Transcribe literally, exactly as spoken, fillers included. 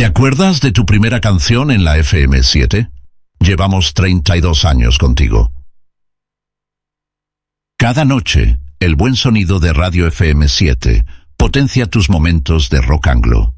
acuerdas de tu primera canción en la F M siete? Llevamos treinta y dos años contigo. Cada noche, el buen sonido de Radio F M siete potencia tus momentos de rock anglo.